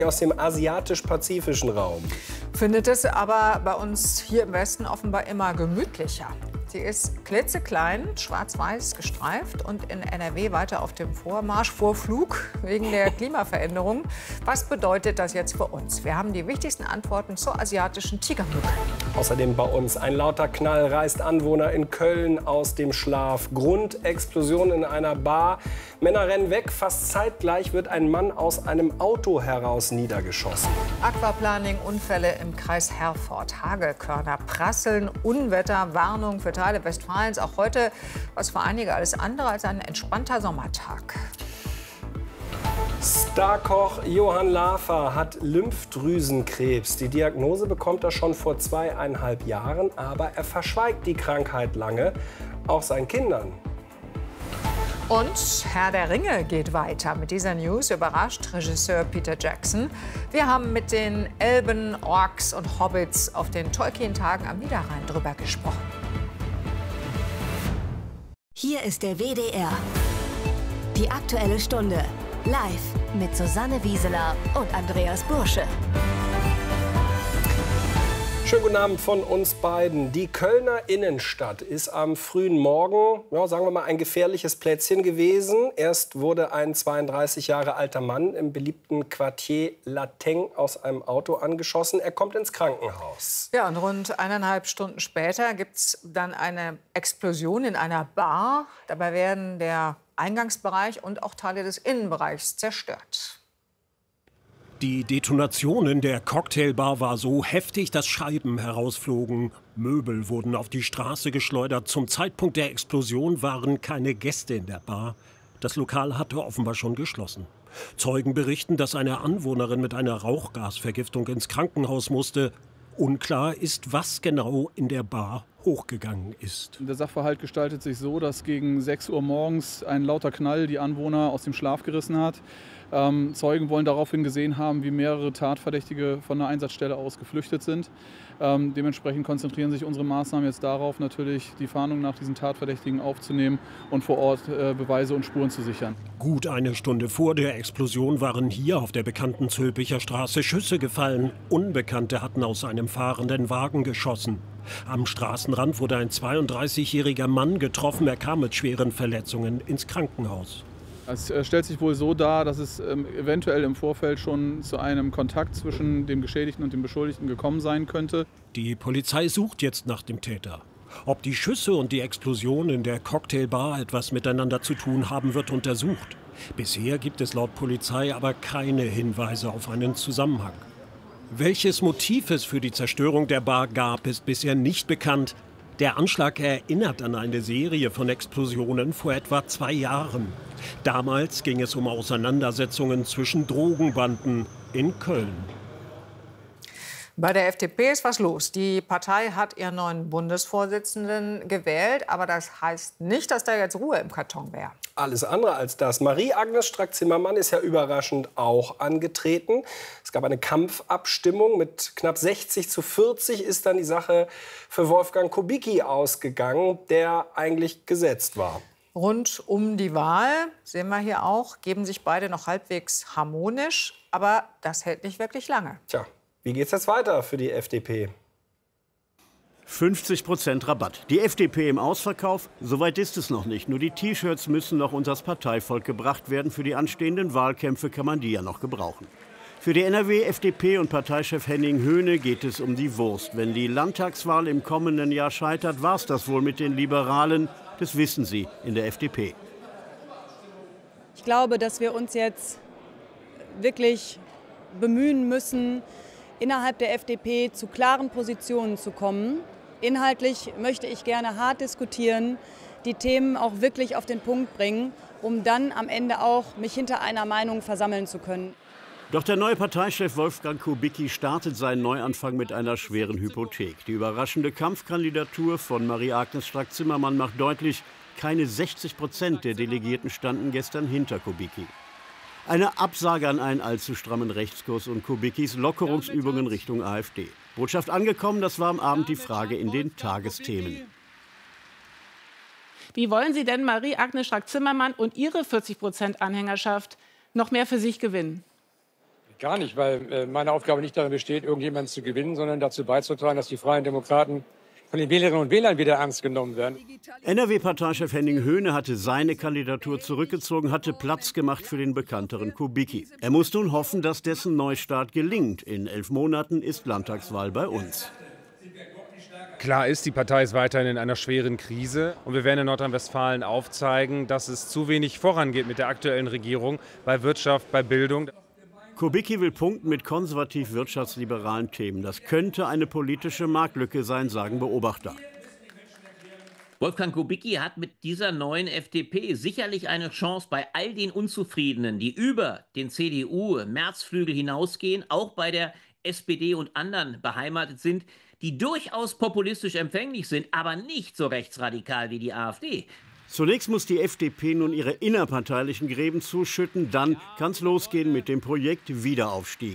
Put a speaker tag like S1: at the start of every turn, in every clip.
S1: aus dem asiatisch-pazifischen Raum.
S2: Findet es aber bei uns hier im Westen offenbar immer gemütlicher. Sie ist klitzeklein, schwarz-weiß gestreift und in NRW weiter auf dem Vorflug wegen der Klimaveränderung. Was bedeutet das jetzt für uns? Wir haben die wichtigsten Antworten zur asiatischen Tigermücke.
S1: Außerdem bei uns ein lauter Knall reißt Anwohner in Köln aus dem Schlaf. Grundexplosion in einer Bar. Männer rennen weg. Fast zeitgleich wird ein Mann aus einem Auto heraus niedergeschossen.
S2: Aquaplaning, Unfälle im Kreis Herford. Hagelkörner prasseln, Unwetter, Warnung für Teile Westfalens. Auch heute was für einige alles andere als ein entspannter Sommertag.
S1: Starkoch Johann Lafer hat Lymphdrüsenkrebs. Die Diagnose bekommt er schon vor 2,5 Jahren, aber er verschweigt die Krankheit lange, auch seinen Kindern.
S2: Und Herr der Ringe geht weiter. Mit dieser News überrascht Regisseur Peter Jackson. Wir haben mit den Elben, Orks und Hobbits auf den Tolkien-Tagen am Niederrhein drüber gesprochen.
S3: Hier ist der WDR. Die Aktuelle Stunde. Live mit Susanne Wieseler und Andreas Bursche.
S1: Schönen guten Abend von uns beiden. Die Kölner Innenstadt ist am frühen Morgen, ja, sagen wir mal, ein gefährliches Plätzchen gewesen. Erst wurde ein 32 Jahre alter Mann im beliebten Quartier Lateng aus einem Auto angeschossen. Er kommt ins Krankenhaus.
S2: Ja, und rund 1,5 Stunden später gibt es dann eine Explosion in einer Bar. Dabei werden der Eingangsbereich und auch Teile des Innenbereichs zerstört.
S4: Die Detonation in der Cocktailbar war so heftig, dass Scheiben herausflogen. Möbel wurden auf die Straße geschleudert. Zum Zeitpunkt der Explosion waren keine Gäste in der Bar. Das Lokal hatte offenbar schon geschlossen. Zeugen berichten, dass eine Anwohnerin mit einer Rauchgasvergiftung ins Krankenhaus musste. Unklar ist, was genau in der Bar hochgegangen ist.
S5: Der Sachverhalt gestaltet sich so, dass gegen 6 Uhr morgens ein lauter Knall die Anwohner aus dem Schlaf gerissen hat. Zeugen wollen daraufhin gesehen haben, wie mehrere Tatverdächtige von der Einsatzstelle aus geflüchtet sind. Dementsprechend konzentrieren sich unsere Maßnahmen jetzt darauf, natürlich die Fahndung nach diesen Tatverdächtigen aufzunehmen und vor Ort Beweise und Spuren zu sichern.
S4: Gut eine Stunde vor der Explosion waren hier auf der bekannten Zülpicher Straße Schüsse gefallen. Unbekannte hatten aus einem fahrenden Wagen geschossen. Am Straßenrand wurde ein 32-jähriger Mann getroffen. Er kam mit schweren Verletzungen ins Krankenhaus.
S5: Es stellt sich wohl so dar, dass es eventuell im Vorfeld schon zu einem Kontakt zwischen dem Geschädigten und dem Beschuldigten gekommen sein könnte.
S4: Die Polizei sucht jetzt nach dem Täter. Ob die Schüsse und die Explosion in der Cocktailbar etwas miteinander zu tun haben, wird untersucht. Bisher gibt es laut Polizei aber keine Hinweise auf einen Zusammenhang. Welches Motiv es für die Zerstörung der Bar gab, ist bisher nicht bekannt. Der Anschlag erinnert an eine Serie von Explosionen vor etwa 2 Jahren. Damals ging es um Auseinandersetzungen zwischen Drogenbanden in Köln.
S2: Bei der FDP ist was los. Die Partei hat ihren neuen Bundesvorsitzenden gewählt. Aber das heißt nicht, dass da jetzt Ruhe im Karton wäre.
S1: Alles andere als das. Marie-Agnes Strack-Zimmermann ist ja überraschend auch angetreten. Es gab eine Kampfabstimmung. Mit knapp 60:40 ist dann die Sache für Wolfgang Kubicki ausgegangen, der eigentlich gesetzt war.
S2: Rund um die Wahl, sehen wir hier auch, geben sich beide noch halbwegs harmonisch. Aber das hält nicht wirklich lange.
S1: Tja, wie geht's jetzt weiter für die FDP?
S6: 50% Rabatt. Die FDP im Ausverkauf? Soweit ist es noch nicht. Nur die T-Shirts müssen noch unters Parteivolk gebracht werden. Für die anstehenden Wahlkämpfe kann man die ja noch gebrauchen. Für die NRW, FDP und Parteichef Henning Höhne geht es um die Wurst. Wenn die Landtagswahl im kommenden Jahr scheitert, war's das wohl mit den Liberalen. Das wissen sie in der FDP.
S7: Ich glaube, dass wir uns jetzt wirklich bemühen müssen, innerhalb der FDP zu klaren Positionen zu kommen. Inhaltlich möchte ich gerne hart diskutieren, die Themen auch wirklich auf den Punkt bringen, um dann am Ende auch mich hinter einer Meinung versammeln zu können.
S6: Doch der neue Parteichef Wolfgang Kubicki startet seinen Neuanfang mit einer schweren Hypothek. Die überraschende Kampfkandidatur von Marie-Agnes Strack-Zimmermann macht deutlich, keine 60% der Delegierten standen gestern hinter Kubicki. Eine Absage an einen allzu strammen Rechtskurs und Kubickis Lockerungsübungen Richtung AfD. Botschaft angekommen, das war am Abend die Frage in den Tagesthemen.
S8: Wie wollen Sie denn Marie-Agnes Strack-Zimmermann und ihre 40% Anhängerschaft noch mehr für sich gewinnen? Gar nicht, weil meine Aufgabe nicht darin besteht, irgendjemanden zu gewinnen, sondern dazu beizutragen, dass die Freien Demokraten von den Wählerinnen und Wählern wieder ernst genommen werden.
S6: NRW-Parteichef Henning Höhne hatte seine Kandidatur zurückgezogen, hatte Platz gemacht für den bekannteren Kubicki. Er muss nun hoffen, dass dessen Neustart gelingt. In 11 Monaten ist Landtagswahl bei uns.
S9: Klar ist, die Partei ist weiterhin in einer schweren Krise. Und wir werden in Nordrhein-Westfalen aufzeigen, dass es zu wenig vorangeht mit der aktuellen Regierung bei Wirtschaft, bei Bildung.
S6: Kubicki will punkten mit konservativ-wirtschaftsliberalen Themen. Das könnte eine politische Marktlücke sein, sagen Beobachter.
S10: Wolfgang Kubicki hat mit dieser neuen FDP sicherlich eine Chance bei all den Unzufriedenen, die über den CDU-Märzflügel hinausgehen, auch bei der SPD und anderen beheimatet sind, die durchaus populistisch empfänglich sind, aber nicht so rechtsradikal wie die AfD.
S6: Zunächst muss die FDP nun ihre innerparteilichen Gräben zuschütten. Dann kann es losgehen mit dem Projekt Wiederaufstieg.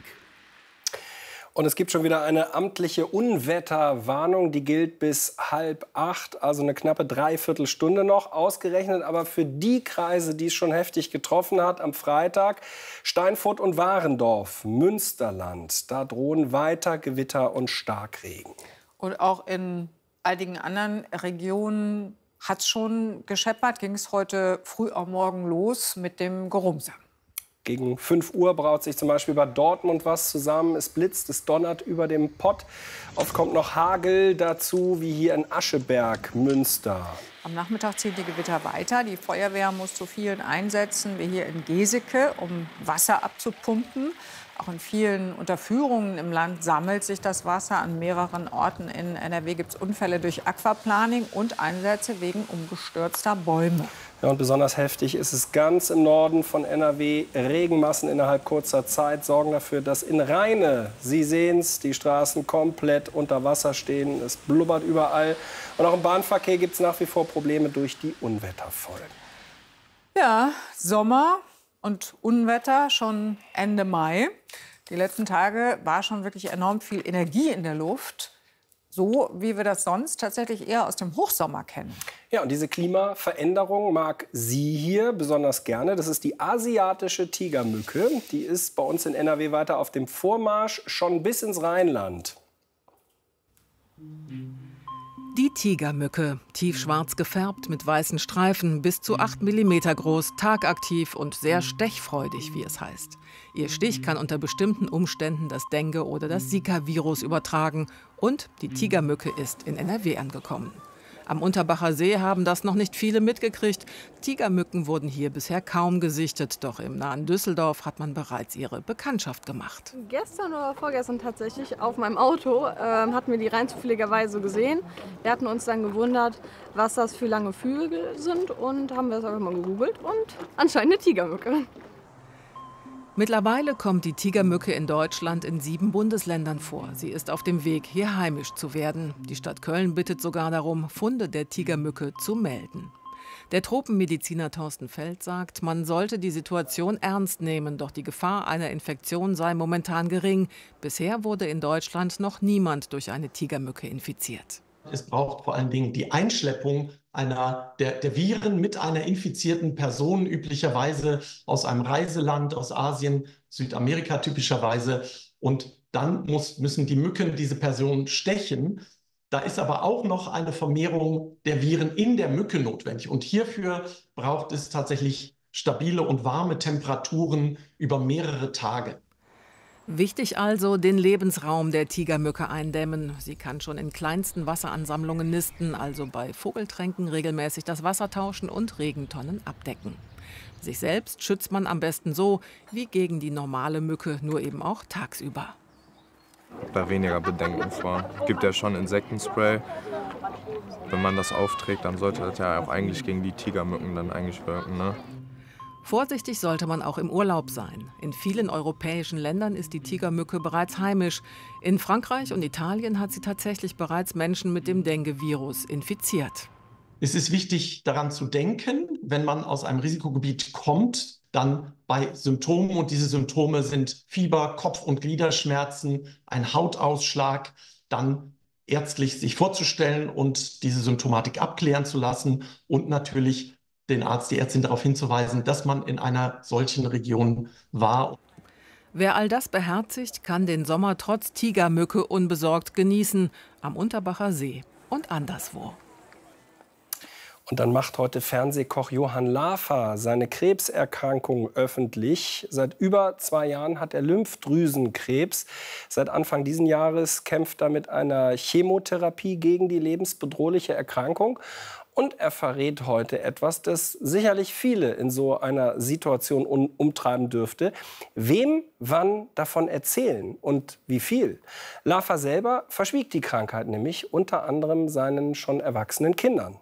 S1: Und es gibt schon wieder eine amtliche Unwetterwarnung. Die gilt bis 7:30, also eine knappe Dreiviertelstunde noch. Ausgerechnet aber für die Kreise, die es schon heftig getroffen hat am Freitag. Steinfurt und Warendorf, Münsterland. Da drohen weiter Gewitter und Starkregen.
S2: Und auch in einigen anderen Regionen hat es schon gescheppert, ging es heute früh am Morgen los mit dem Gerumse.
S1: Gegen 5 Uhr braut sich zum Beispiel bei Dortmund was zusammen. Es blitzt, es donnert über dem Pott. Oft kommt noch Hagel dazu, wie hier in Ascheberg, Münster.
S2: Am Nachmittag ziehen die Gewitter weiter. Die Feuerwehr muss zu vielen Einsätzen wie hier in Geseke, um Wasser abzupumpen. Auch in vielen Unterführungen im Land sammelt sich das Wasser. An mehreren Orten in NRW gibt es Unfälle durch Aquaplaning und Einsätze wegen umgestürzter Bäume.
S1: Ja, und besonders heftig ist es ganz im Norden von NRW. Regenmassen innerhalb kurzer Zeit sorgen dafür, dass in Rheine, Sie sehen es, die Straßen komplett unter Wasser stehen. Es blubbert überall. Und auch im Bahnverkehr gibt es nach wie vor Probleme durch die Unwetterfolgen.
S2: Ja, Sommer und Unwetter schon Ende Mai. Die letzten Tage war schon wirklich enorm viel Energie in der Luft. So wie wir das sonst tatsächlich eher aus dem Hochsommer kennen.
S1: Ja, und diese Klimaveränderung mag sie hier besonders gerne. Das ist die asiatische Tigermücke. Die ist bei uns in NRW weiter auf dem Vormarsch, schon bis ins Rheinland.
S11: Die Tigermücke, tiefschwarz gefärbt mit weißen Streifen, bis zu 8 mm groß, tagaktiv und sehr stechfreudig, wie es heißt. Ihr Stich kann unter bestimmten Umständen das Dengue- oder das Zika-Virus übertragen. Und die Tigermücke ist in NRW angekommen. Am Unterbacher See haben das noch nicht viele mitgekriegt. Tigermücken wurden hier bisher kaum gesichtet. Doch im nahen Düsseldorf hat man bereits ihre Bekanntschaft gemacht.
S12: Gestern oder vorgestern tatsächlich auf meinem Auto hatten wir die rein zufälligerweise gesehen. Wir hatten uns dann gewundert, was das für lange Flügel sind und haben das einfach mal gegoogelt und anscheinend eine Tigermücke.
S11: Mittlerweile kommt die Tigermücke in Deutschland in 7 Bundesländern vor. Sie ist auf dem Weg, hier heimisch zu werden. Die Stadt Köln bittet sogar darum, Funde der Tigermücke zu melden. Der Tropenmediziner Thorsten Feld sagt, man sollte die Situation ernst nehmen, doch die Gefahr einer Infektion sei momentan gering. Bisher wurde in Deutschland noch niemand durch eine Tigermücke infiziert.
S13: Es braucht vor allen Dingen die Einschleppung der Viren mit einer infizierten Person, üblicherweise aus einem Reiseland, aus Asien, Südamerika typischerweise. Und dann müssen die Mücken diese Person stechen. Da ist aber auch noch eine Vermehrung der Viren in der Mücke notwendig. Und hierfür braucht es tatsächlich stabile und warme Temperaturen über mehrere Tage.
S11: Wichtig also, den Lebensraum der Tigermücke eindämmen. Sie kann schon in kleinsten Wasseransammlungen nisten, also bei Vogeltränken regelmäßig das Wasser tauschen und Regentonnen abdecken. Sich selbst schützt man am besten so wie gegen die normale Mücke, nur eben auch tagsüber.
S14: Da weniger Bedenken vor. Es gibt ja schon Insektenspray. Wenn man das aufträgt, dann sollte das ja auch eigentlich gegen die Tigermücken dann eigentlich wirken, ne?
S11: Vorsichtig sollte man auch im Urlaub sein. In vielen europäischen Ländern ist die Tigermücke bereits heimisch. In Frankreich und Italien hat sie tatsächlich bereits Menschen mit dem Dengue-Virus infiziert.
S13: Es ist wichtig, daran zu denken, wenn man aus einem Risikogebiet kommt, dann bei Symptomen, und diese Symptome sind Fieber, Kopf- und Gliederschmerzen, ein Hautausschlag, dann ärztlich sich vorzustellen und diese Symptomatik abklären zu lassen und natürlich den Arzt, die Ärztin darauf hinzuweisen, dass man in einer solchen Region war.
S11: Wer all das beherzigt, kann den Sommer trotz Tigermücke unbesorgt genießen, am Unterbacher See und anderswo.
S1: Und dann macht heute Fernsehkoch Johann Lafer seine Krebserkrankung öffentlich. Seit über 2 Jahren hat er Lymphdrüsenkrebs. Seit Anfang dieses Jahres kämpft er mit einer Chemotherapie gegen die lebensbedrohliche Erkrankung. Und er verrät heute etwas, das sicherlich viele in so einer Situation umtreiben dürfte. Wem wann davon erzählen und wie viel? Lafer selber verschwieg die Krankheit nämlich unter anderem seinen schon erwachsenen Kindern.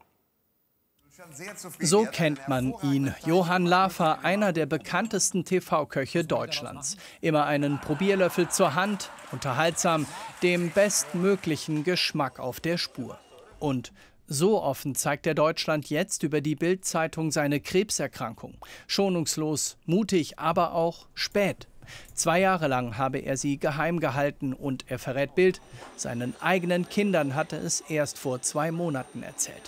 S15: So kennt man ihn. Johann Lafer, einer der bekanntesten TV-Köche Deutschlands. Immer einen Probierlöffel zur Hand, unterhaltsam, dem bestmöglichen Geschmack auf der Spur. Und so offen zeigt er Deutschland jetzt über die Bild-Zeitung seine Krebserkrankung. Schonungslos, mutig, aber auch spät. 2 Jahre lang habe er sie geheim gehalten und er verrät Bild, seinen eigenen Kindern hatte es erst vor 2 Monaten erzählt.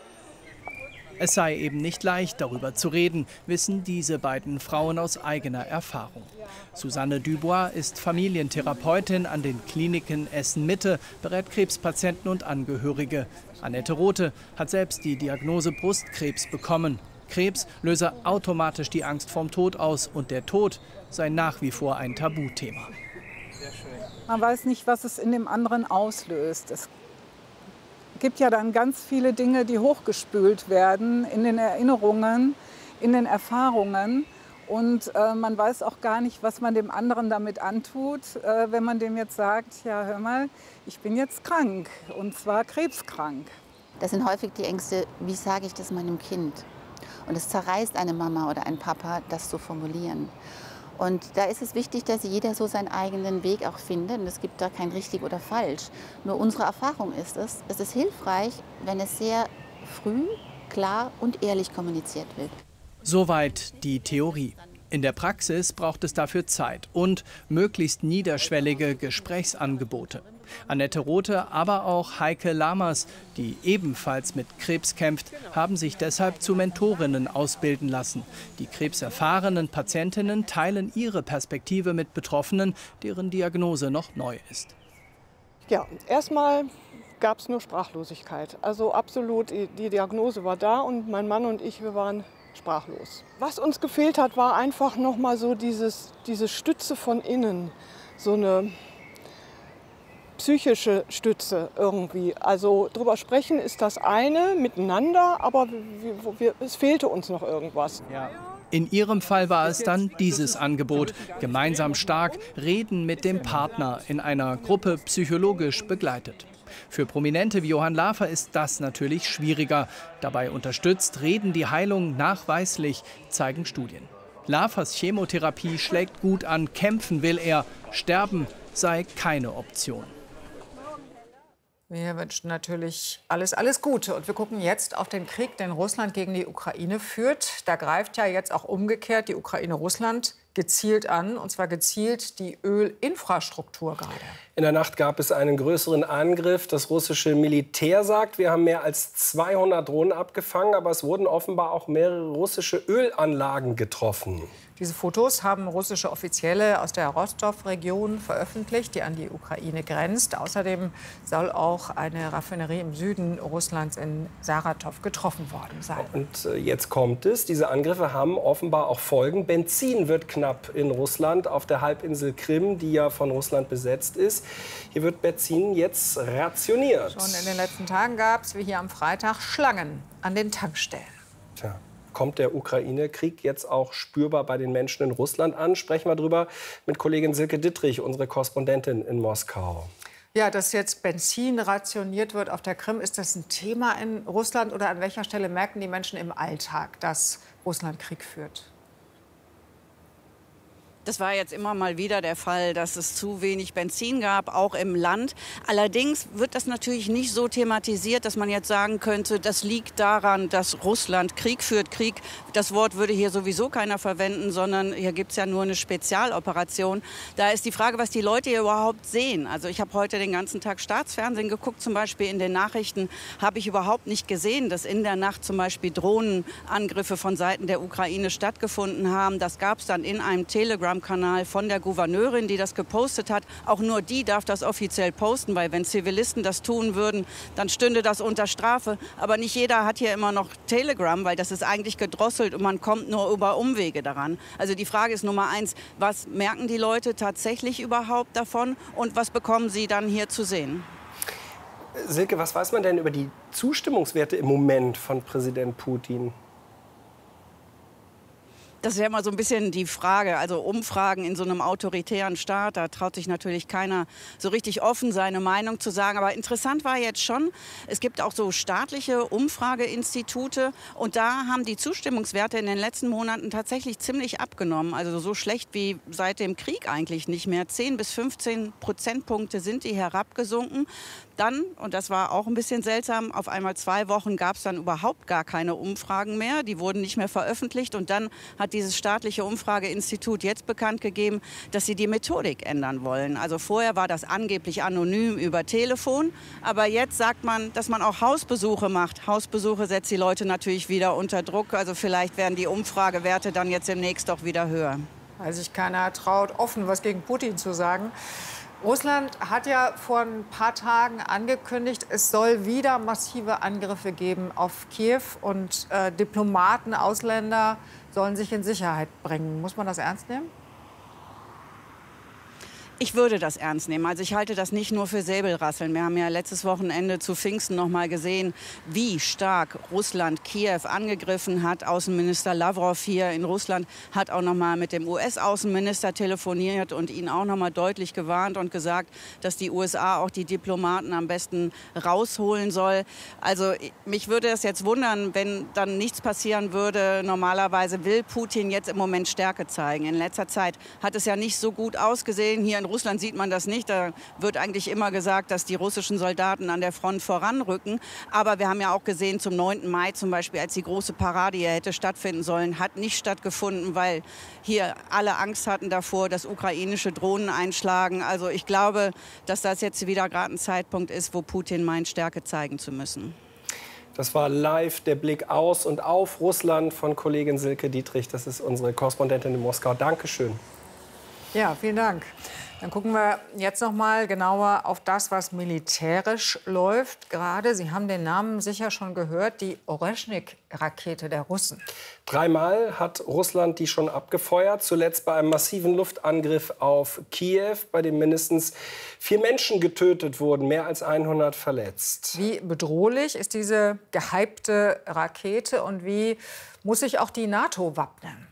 S15: Es sei eben nicht leicht, darüber zu reden, wissen diese beiden Frauen aus eigener Erfahrung. Susanne Dubois ist Familientherapeutin an den Kliniken Essen-Mitte, berät Krebspatienten und Angehörige. Annette Rothe hat selbst die Diagnose Brustkrebs bekommen. Krebs löse automatisch die Angst vorm Tod aus und der Tod sei nach wie vor ein Tabuthema.
S16: Man weiß nicht, was es in dem anderen auslöst. Es gibt ja dann ganz viele Dinge, die hochgespült werden in den Erinnerungen, in den Erfahrungen. Und man weiß auch gar nicht, was man dem anderen damit antut, wenn man dem jetzt sagt, ja hör mal, ich bin jetzt krank und zwar krebskrank.
S17: Das sind häufig die Ängste, wie sage ich das meinem Kind? Und es zerreißt eine Mama oder ein Papa, das zu formulieren. Und da ist es wichtig, dass jeder so seinen eigenen Weg auch findet. Und es gibt da kein richtig oder falsch. Nur unsere Erfahrung ist es ist hilfreich, wenn es sehr früh, klar und ehrlich kommuniziert wird.
S15: Soweit die Theorie. In der Praxis braucht es dafür Zeit und möglichst niederschwellige Gesprächsangebote. Annette Rothe, aber auch Heike Lamers, die ebenfalls mit Krebs kämpft, haben sich deshalb zu Mentorinnen ausbilden lassen. Die krebserfahrenen Patientinnen teilen ihre Perspektive mit Betroffenen, deren Diagnose noch neu ist.
S18: Ja, erstmal gab es nur Sprachlosigkeit. Also absolut, die Diagnose war da und mein Mann und ich, wir waren sprachlos. Was uns gefehlt hat, war einfach noch mal so diese Stütze von innen, so eine psychische Stütze irgendwie. Also drüber sprechen ist das eine, miteinander, aber es fehlte uns noch irgendwas.
S15: Ja. In ihrem Fall war es dann dieses Angebot. Gemeinsam stark, reden mit dem Partner, in einer Gruppe psychologisch begleitet. Für Prominente wie Johann Lafer ist das natürlich schwieriger. Dabei unterstützt Reden die Heilung nachweislich, zeigen Studien. Lafers Chemotherapie schlägt gut an, kämpfen will er, sterben sei keine Option.
S2: Wir wünschen natürlich alles Gute. Und wir gucken jetzt auf den Krieg, den Russland gegen die Ukraine führt. Da greift ja jetzt auch umgekehrt die Ukraine Russland gezielt an, und zwar gezielt die Ölinfrastruktur gerade.
S1: In der Nacht gab es einen größeren Angriff. Das russische Militär sagt, wir haben mehr als 200 Drohnen abgefangen, aber es wurden offenbar auch mehrere russische Ölanlagen getroffen.
S2: Diese Fotos haben russische Offizielle aus der Rostow-Region veröffentlicht, die an die Ukraine grenzt. Außerdem soll auch eine Raffinerie im Süden Russlands in Saratow getroffen worden sein.
S1: Und jetzt kommt es. Diese Angriffe haben offenbar auch Folgen. Benzin wird knapp in Russland auf der Halbinsel Krim, die ja von Russland besetzt ist. Hier wird Benzin jetzt rationiert.
S2: Schon in den letzten Tagen gab es, wie hier am Freitag, Schlangen an den Tankstellen.
S1: Tja. Kommt der Ukraine-Krieg jetzt auch spürbar bei den Menschen in Russland an? Sprechen wir darüber mit Kollegin Silke Dittrich, unsere Korrespondentin in Moskau.
S2: Ja, dass jetzt Benzin rationiert wird auf der Krim, ist das ein Thema in Russland? Oder an welcher Stelle merken die Menschen im Alltag, dass Russland Krieg führt?
S19: Das war jetzt immer mal wieder der Fall, dass es zu wenig Benzin gab, auch im Land. Allerdings wird das natürlich nicht so thematisiert, dass man jetzt sagen könnte, das liegt daran, dass Russland Krieg führt. Krieg, das Wort würde hier sowieso keiner verwenden, sondern hier gibt es ja nur eine Spezialoperation. Da ist die Frage, was die Leute hier überhaupt sehen. Also ich habe heute den ganzen Tag Staatsfernsehen geguckt, zum Beispiel in den Nachrichten habe ich überhaupt nicht gesehen, dass in der Nacht zum Beispiel Drohnenangriffe von Seiten der Ukraine stattgefunden haben. Das gab es dann in einem Telegram Telegram-Kanal von der Gouverneurin, die das gepostet hat. Auch nur die darf das offiziell posten, weil wenn Zivilisten das tun würden, dann stünde das unter Strafe. Aber nicht jeder hat hier immer noch Telegram, weil das ist eigentlich gedrosselt und man kommt nur über Umwege daran. Also die Frage ist Nummer 1, was merken die Leute tatsächlich überhaupt davon und was bekommen sie dann hier zu sehen?
S1: Silke, was weiß man denn über die Zustimmungswerte im Moment von Präsident Putin?
S19: Das ist ja immer so ein bisschen die Frage, also Umfragen in so einem autoritären Staat, da traut sich natürlich keiner so richtig offen seine Meinung zu sagen. Aber interessant war jetzt schon, es gibt auch so staatliche Umfrageinstitute und da haben die Zustimmungswerte in den letzten Monaten tatsächlich ziemlich abgenommen. Also so schlecht wie seit dem Krieg eigentlich nicht mehr. 10 bis 15 Prozentpunkte sind die herabgesunken. Dann, und das war auch ein bisschen seltsam, auf einmal 2 Wochen gab es dann überhaupt gar keine Umfragen mehr. Die wurden nicht mehr veröffentlicht und dann hat dieses staatliche Umfrageinstitut jetzt bekannt gegeben, dass sie die Methodik ändern wollen. Also vorher war das angeblich anonym über Telefon, aber jetzt sagt man, dass man auch Hausbesuche macht. Hausbesuche setzt die Leute natürlich wieder unter Druck. Also vielleicht werden die Umfragewerte dann jetzt demnächst doch wieder höher.
S2: Weil sich keiner traut, offen was gegen Putin zu sagen. Russland hat ja vor ein paar Tagen angekündigt, es soll wieder massive Angriffe geben auf Kiew und Diplomaten, Ausländer sollen sich in Sicherheit bringen. Muss man das ernst nehmen?
S19: Ich würde das ernst nehmen. Also ich halte das nicht nur für Säbelrasseln. Wir haben ja letztes Wochenende zu Pfingsten noch mal gesehen, wie stark Russland Kiew angegriffen hat. Außenminister Lavrov hier in Russland hat auch noch mal mit dem US-Außenminister telefoniert und ihn auch noch mal deutlich gewarnt und gesagt, dass die USA auch die Diplomaten am besten rausholen soll. Also mich würde es jetzt wundern, wenn dann nichts passieren würde. Normalerweise will Putin jetzt im Moment Stärke zeigen. In letzter Zeit hat es ja nicht so gut ausgesehen. Hier in Russland sieht man das nicht. Da wird eigentlich immer gesagt, dass die russischen Soldaten an der Front voranrücken. Aber wir haben ja auch gesehen, zum 9. Mai zum Beispiel, als die große Parade hier hätte stattfinden sollen, hat nicht stattgefunden, weil hier alle Angst hatten davor, dass ukrainische Drohnen einschlagen. Also ich glaube, dass das jetzt wieder gerade ein Zeitpunkt ist, wo Putin meint, Stärke zeigen zu müssen.
S1: Das war live der Blick aus und auf Russland von Kollegin Silke Dietrich. Das ist unsere Korrespondentin in Moskau. Dankeschön.
S2: Ja, vielen Dank. Dann gucken wir jetzt noch mal genauer auf das, was militärisch läuft. Gerade, Sie haben den Namen sicher schon gehört, die Oreschnik-Rakete der Russen.
S1: 3-mal hat Russland die schon abgefeuert. Zuletzt bei einem massiven Luftangriff auf Kiew, bei dem mindestens 4 Menschen getötet wurden, mehr als 100 verletzt.
S2: Wie bedrohlich ist diese gehypte Rakete und wie muss sich auch die NATO wappnen?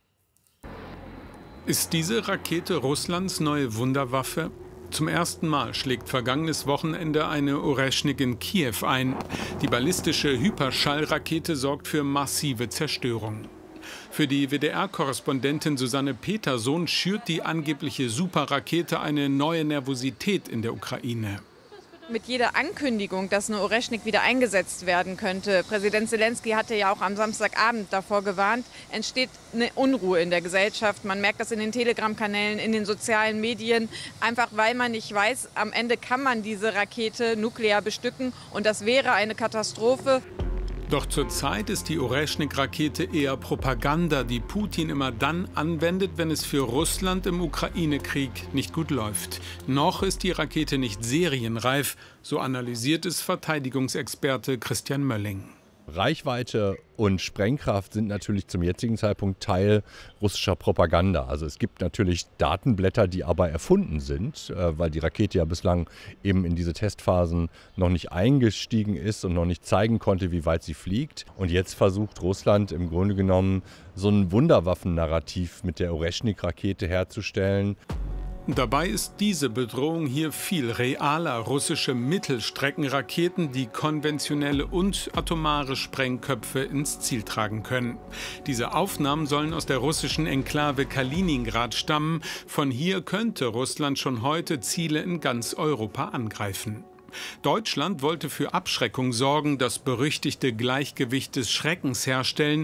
S20: Ist diese Rakete Russlands neue Wunderwaffe? Zum ersten Mal schlägt vergangenes Wochenende eine Oreschnik in Kiew ein. Die ballistische Hyperschallrakete sorgt für massive Zerstörung. Für die WDR-Korrespondentin Susanne Petersohn schürt die angebliche Superrakete eine neue Nervosität in der Ukraine.
S21: Mit jeder Ankündigung, dass eine Oreschnik wieder eingesetzt werden könnte, Präsident Zelensky hatte ja auch am Samstagabend davor gewarnt, entsteht eine Unruhe in der Gesellschaft. Man merkt das in den Telegram-Kanälen, in den sozialen Medien, einfach weil man nicht weiß, am Ende kann man diese Rakete nuklear bestücken und das wäre eine Katastrophe.
S20: Doch zurzeit ist die Oreschnik-Rakete eher Propaganda, die Putin immer dann anwendet, wenn es für Russland im Ukraine-Krieg nicht gut läuft. Noch ist die Rakete nicht serienreif, so analysiert es Verteidigungsexperte Christian Mölling.
S22: Reichweite und Sprengkraft sind natürlich zum jetzigen Zeitpunkt Teil russischer Propaganda. Also es gibt natürlich Datenblätter, die aber erfunden sind, weil die Rakete ja bislang eben in diese Testphasen noch nicht eingestiegen ist und noch nicht zeigen konnte, wie weit sie fliegt. Und jetzt versucht Russland im Grunde genommen so ein Wunderwaffennarrativ mit der Oreschnik-Rakete herzustellen.
S20: Dabei ist diese Bedrohung hier viel realer. Russische Mittelstreckenraketen, die konventionelle und atomare Sprengköpfe ins Ziel tragen können. Diese Aufnahmen sollen aus der russischen Enklave Kaliningrad stammen. Von hier könnte Russland schon heute Ziele in ganz Europa angreifen. Deutschland wollte für Abschreckung sorgen, das berüchtigte Gleichgewicht des Schreckens herstellen.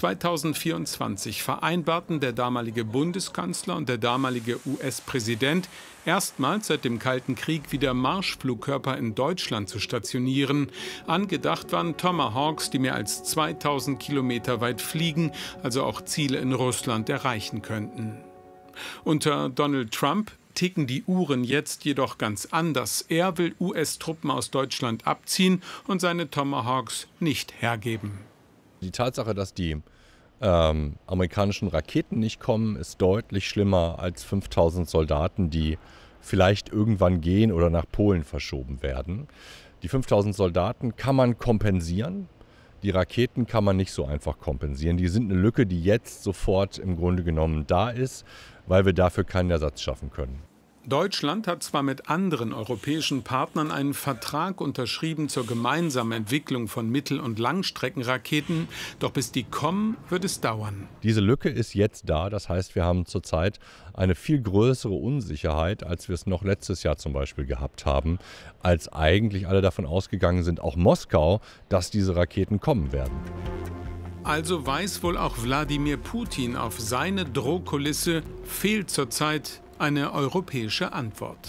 S20: 2024 vereinbarten der damalige Bundeskanzler und der damalige US-Präsident erstmals seit dem Kalten Krieg wieder Marschflugkörper in Deutschland zu stationieren. Angedacht waren Tomahawks, die mehr als 2000 Kilometer weit fliegen, also auch Ziele in Russland erreichen könnten. Unter Donald Trump ticken die Uhren jetzt jedoch ganz anders. Er will US-Truppen aus Deutschland abziehen und seine Tomahawks nicht hergeben.
S22: Die Tatsache, dass die amerikanischen Raketen nicht kommen, ist deutlich schlimmer als 5000 Soldaten, die vielleicht irgendwann gehen oder nach Polen verschoben werden. Die 5000 Soldaten kann man kompensieren. Die Raketen kann man nicht so einfach kompensieren. Die sind eine Lücke, die jetzt sofort im Grunde genommen da ist, weil wir dafür keinen Ersatz schaffen können.
S20: Deutschland hat zwar mit anderen europäischen Partnern einen Vertrag unterschrieben zur gemeinsamen Entwicklung von Mittel- und Langstreckenraketen, doch bis die kommen, wird es dauern.
S22: Diese Lücke ist jetzt da, das heißt, wir haben zurzeit eine viel größere Unsicherheit, als wir es noch letztes Jahr zum Beispiel gehabt haben, als eigentlich alle davon ausgegangen sind, auch Moskau, dass diese Raketen kommen werden.
S20: Also weiß wohl auch Wladimir Putin, auf seine Drohkulisse fehlt zurzeit eine europäische Antwort.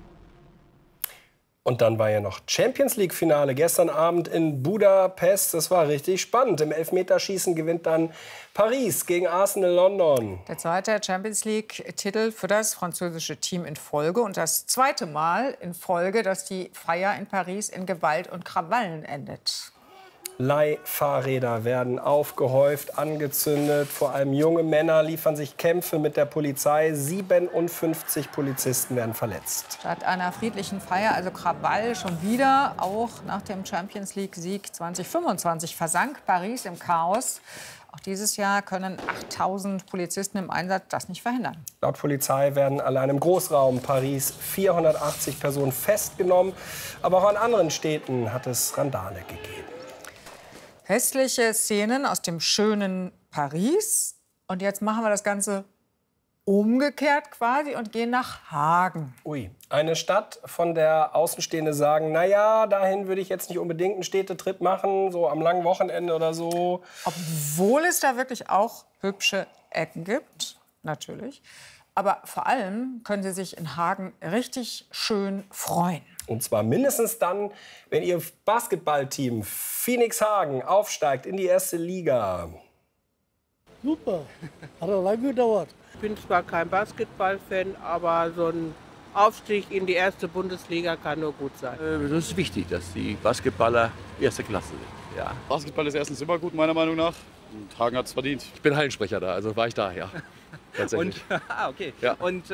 S1: Und dann war ja noch Champions-League-Finale gestern Abend in Budapest. Das war richtig spannend. Im Elfmeterschießen gewinnt dann Paris gegen Arsenal London.
S2: Der zweite Champions-League-Titel für das französische Team in Folge. Und das zweite Mal in Folge, dass die Feier in Paris in Gewalt und Krawallen endet.
S1: Leihfahrräder werden aufgehäuft, angezündet. Vor allem junge Männer liefern sich Kämpfe mit der Polizei. 57 Polizisten werden verletzt.
S2: Statt einer friedlichen Feier, also Krawall, schon wieder. Auch nach dem Champions-League-Sieg 2025 versank Paris im Chaos. Auch dieses Jahr können 8000 Polizisten im Einsatz das nicht verhindern.
S1: Laut Polizei werden allein im Großraum Paris 480 Personen festgenommen. Aber auch an anderen Städten hat es Randale gegeben.
S2: Hässliche Szenen aus dem schönen Paris. Und jetzt machen wir das Ganze umgekehrt quasi und gehen nach Hagen.
S1: Ui, eine Stadt, von der Außenstehende sagen, naja, dahin würde ich jetzt nicht unbedingt einen Städtetrip machen, so am langen Wochenende oder so.
S2: Obwohl es da wirklich auch hübsche Ecken gibt, natürlich. Aber vor allem können Sie sich in Hagen richtig schön freuen.
S1: Und zwar mindestens dann, wenn Ihr Basketballteam Phoenix Hagen aufsteigt in die erste Liga.
S3: Super, hat auch lange gedauert. Ich bin zwar kein Basketballfan, aber so ein Aufstieg in die erste Bundesliga kann nur gut sein.
S5: Das ist wichtig, dass die Basketballer erste Klasse sind. Ja.
S23: Basketball ist erstens immer gut, meiner Meinung nach. Und Hagen hat es verdient.
S24: Ich bin Hallensprecher da, also war ich da, ja.
S25: Tatsächlich.
S24: Okay.
S25: Ja. Und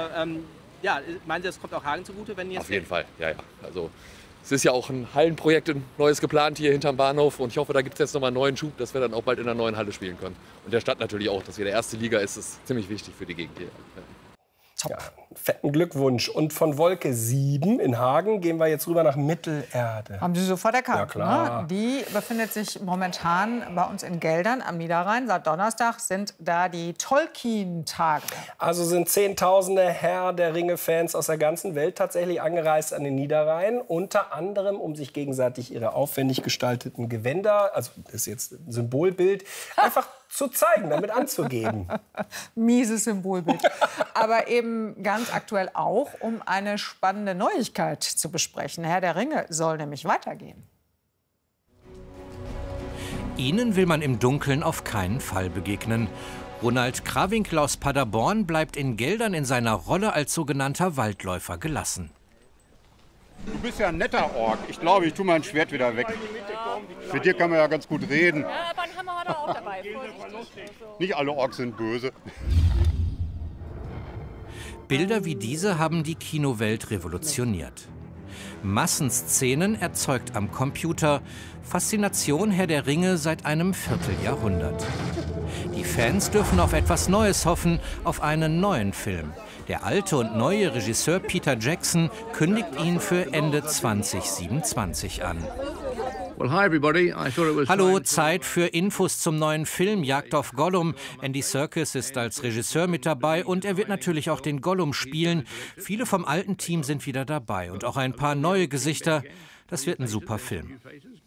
S25: ja, meinen Sie, das kommt auch Hagen zugute, wenn jetzt...
S24: Auf jeden Fall, ja. Also es ist ja auch ein Hallenprojekt, ein neues geplant hier hinterm Bahnhof. Und ich hoffe, da gibt es jetzt nochmal einen neuen Schub, dass wir dann auch bald in der neuen Halle spielen können. Und der Stadt natürlich auch, dass wir der erste Liga ist ziemlich wichtig für die Gegend hier.
S1: Ja, fetten Glückwunsch. Und von Wolke 7 in Hagen gehen wir jetzt rüber nach Mittelerde.
S2: Haben Sie sofort erkannt,
S1: ja, klar.
S2: Ne? Die befindet sich momentan bei uns in Geldern am Niederrhein. Seit Donnerstag sind da die Tolkien-Tage.
S1: Also sind Zehntausende Herr der Ringe-Fans aus der ganzen Welt tatsächlich angereist an den Niederrhein. Unter anderem, um sich gegenseitig ihre aufwendig gestalteten Gewänder, also das ist jetzt ein Symbolbild, einfach zu zeigen, damit anzugeben.
S2: Mieses Symbolbild. Aber eben ganz aktuell auch, um eine spannende Neuigkeit zu besprechen. Herr der Ringe soll nämlich weitergehen.
S26: Ihnen will man im Dunkeln auf keinen Fall begegnen. Ronald Krawinkel aus Paderborn bleibt in Geldern in seiner Rolle als sogenannter Waldläufer gelassen.
S27: Du bist ja ein netter Ork. Ich glaube, ich tue mein Schwert wieder weg. Mit dir kann man ja ganz gut reden.
S28: Ja, aber einen Hammer hat er auch dabei.
S27: Nicht alle Orks sind böse.
S26: Bilder wie diese haben die Kinowelt revolutioniert. Massenszenen erzeugt am Computer, Faszination Herr der Ringe seit einem Vierteljahrhundert. Die Fans dürfen auf etwas Neues hoffen, auf einen neuen Film. Der alte und neue Regisseur Peter Jackson kündigt ihn für Ende 2027 an. Hallo, Zeit für Infos zum neuen Film Jagd auf Gollum. Andy Serkis ist als Regisseur mit dabei und er wird natürlich auch den Gollum spielen. Viele vom alten Team sind wieder dabei und auch ein paar neue Gesichter. Das wird ein super Film.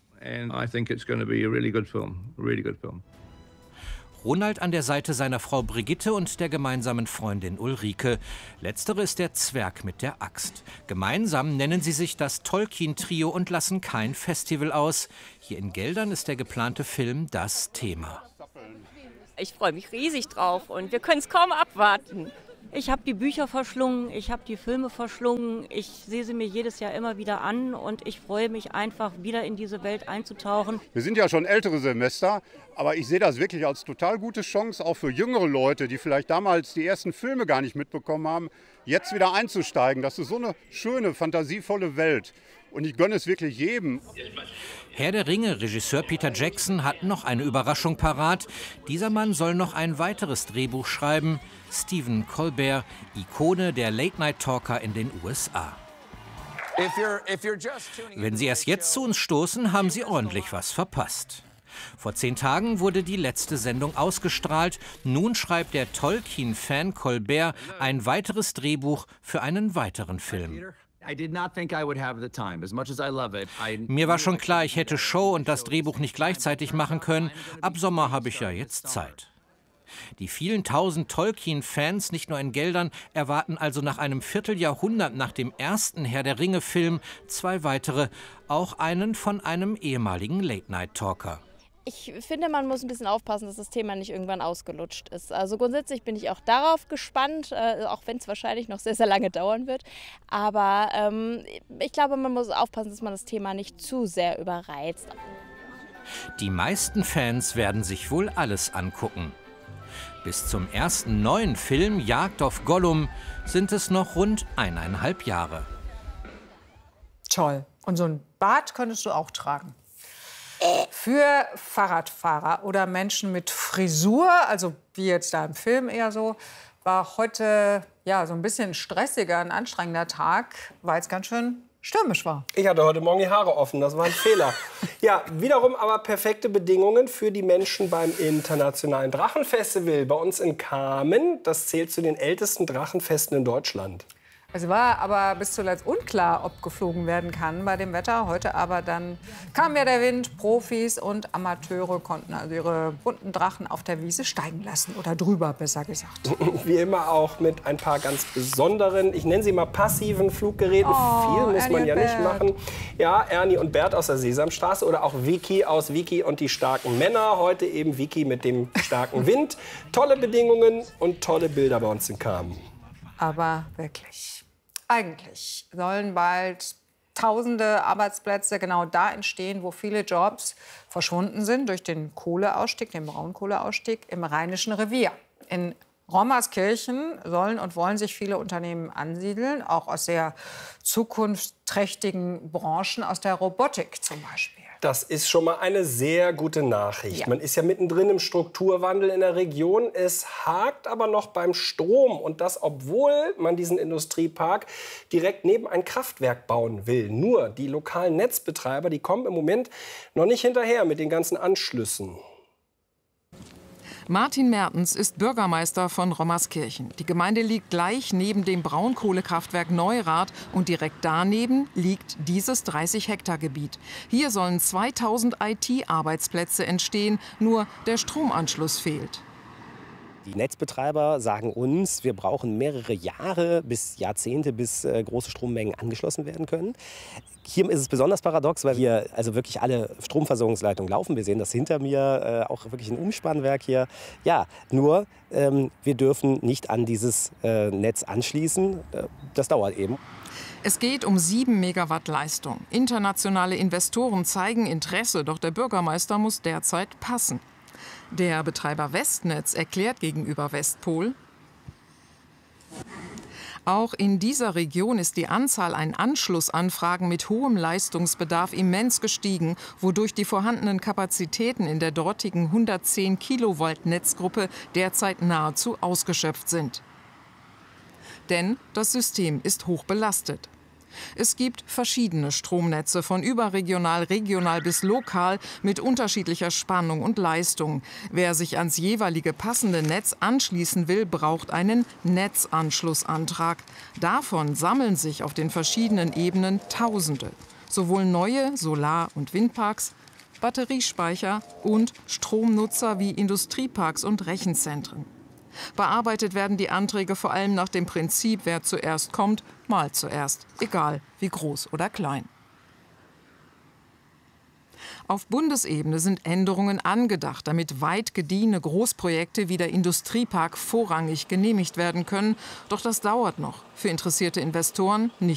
S26: Ronald an der Seite seiner Frau Brigitte und der gemeinsamen Freundin Ulrike. Letztere ist der Zwerg mit der Axt. Gemeinsam nennen sie sich das Tolkien-Trio und lassen kein Festival aus. Hier in Geldern ist der geplante Film das Thema.
S28: Ich freue mich riesig drauf und wir können es kaum abwarten.
S4: Ich habe die Bücher verschlungen, ich habe die Filme verschlungen, ich sehe sie mir jedes Jahr immer wieder an und ich freue mich einfach, wieder in diese Welt einzutauchen.
S27: Wir sind ja schon ältere Semester, aber ich sehe das wirklich als total gute Chance, auch für jüngere Leute, die vielleicht damals die ersten Filme gar nicht mitbekommen haben, jetzt wieder einzusteigen. Das ist so eine schöne, fantasievolle Welt. Und ich gönne es wirklich jedem.
S26: Herr der Ringe, Regisseur Peter Jackson hat noch eine Überraschung parat. Dieser Mann soll noch ein weiteres Drehbuch schreiben. Stephen Colbert, Ikone der Late-Night-Talker in den USA. Wenn Sie erst jetzt zu uns stoßen, haben Sie ordentlich was verpasst. Vor 10 Tagen wurde die letzte Sendung ausgestrahlt. Nun schreibt der Tolkien-Fan Colbert ein weiteres Drehbuch für einen weiteren Film. Mir war schon klar, ich hätte Show und das Drehbuch nicht gleichzeitig machen können. Ab Sommer habe ich ja jetzt Zeit. Die vielen tausend Tolkien-Fans, nicht nur in Geldern, erwarten also nach einem Vierteljahrhundert nach dem ersten Herr der Ringe-Film 2 weitere, auch einen von einem ehemaligen Late-Night-Talker.
S6: Ich finde, man muss ein bisschen aufpassen, dass das Thema nicht irgendwann ausgelutscht ist. Also grundsätzlich bin ich auch darauf gespannt, auch wenn es wahrscheinlich noch sehr, sehr lange dauern wird. Aber ich glaube, man muss aufpassen, dass man das Thema nicht zu sehr überreizt.
S26: Die meisten Fans werden sich wohl alles angucken. Bis zum ersten neuen Film Jagd auf Gollum sind es noch rund 1,5 Jahre.
S2: Toll. Und so ein Bart könntest du auch tragen. Für Fahrradfahrer oder Menschen mit Frisur, also wie jetzt da im Film eher so, war heute ja so ein bisschen stressiger, ein anstrengender Tag, weil es ganz schön stürmisch war.
S1: Ich hatte heute Morgen die Haare offen, das war ein Fehler. Ja, wiederum aber perfekte Bedingungen für die Menschen beim Internationalen Drachenfestival bei uns in Kamen. Das zählt zu den ältesten Drachenfesten in Deutschland.
S2: Es war aber bis zuletzt unklar, ob geflogen werden kann bei dem Wetter. Heute aber dann kam ja der Wind. Profis und Amateure konnten also ihre bunten Drachen auf der Wiese steigen lassen. Oder drüber, besser gesagt.
S1: Wie immer auch mit ein paar ganz besonderen, ich nenne sie mal passiven Fluggeräten. Viel muss man ja nicht machen. Ja, Ernie und Bert aus der Sesamstraße oder auch Vicky aus Vicky und die starken Männer. Heute eben Vicky mit dem starken Wind. Tolle Bedingungen und tolle Bilder bei uns in Kamen.
S2: Aber wirklich. Eigentlich sollen bald tausende Arbeitsplätze genau da entstehen, wo viele Jobs verschwunden sind durch den Kohleausstieg, den Braunkohleausstieg im Rheinischen Revier. In Rommerskirchen sollen und wollen sich viele Unternehmen ansiedeln, auch aus sehr zukunftsträchtigen Branchen, aus der Robotik zum Beispiel.
S1: Das ist schon mal eine sehr gute Nachricht. Ja. Man ist ja mittendrin im Strukturwandel in der Region. Es hakt aber noch beim Strom. Und das, obwohl man diesen Industriepark direkt neben ein Kraftwerk bauen will. Nur die lokalen Netzbetreiber, die kommen im Moment noch nicht hinterher mit den ganzen Anschlüssen.
S11: Martin Mertens ist Bürgermeister von Rommerskirchen. Die Gemeinde liegt gleich neben dem Braunkohlekraftwerk Neurath und direkt daneben liegt dieses 30-Hektar-Gebiet. Hier sollen 2000 IT-Arbeitsplätze entstehen, nur der Stromanschluss fehlt.
S7: Die Netzbetreiber sagen uns, wir brauchen mehrere Jahre bis Jahrzehnte, bis große Strommengen angeschlossen werden können. Hier ist es besonders paradox, weil hier also wirklich alle Stromversorgungsleitungen laufen. Wir sehen das hinter mir, auch wirklich ein Umspannwerk hier. Ja, nur wir dürfen nicht an dieses Netz anschließen. Das dauert eben.
S11: Es geht um 7 Megawatt Leistung. Internationale Investoren zeigen Interesse, doch der Bürgermeister muss derzeit passen. Der Betreiber Westnetz erklärt gegenüber Westpol: Auch in dieser Region ist die Anzahl an Anschlussanfragen mit hohem Leistungsbedarf immens gestiegen, wodurch die vorhandenen Kapazitäten in der dortigen 110 Kilovolt Netzgruppe derzeit nahezu ausgeschöpft sind. Denn das System ist hoch belastet. Es gibt verschiedene Stromnetze, von überregional, regional bis lokal, mit unterschiedlicher Spannung und Leistung. Wer sich ans jeweilige passende Netz anschließen will, braucht einen Netzanschlussantrag. Davon sammeln sich auf den verschiedenen Ebenen Tausende. Sowohl neue Solar- und Windparks, Batteriespeicher und Stromnutzer wie Industrieparks und Rechenzentren. Bearbeitet werden die Anträge vor allem nach dem Prinzip, wer zuerst kommt, mal zuerst, egal wie groß oder klein.
S8: Auf Bundesebene sind Änderungen angedacht, damit weit gediehene Großprojekte wie der Industriepark vorrangig genehmigt werden können. Doch das dauert noch. Für interessierte Investoren nicht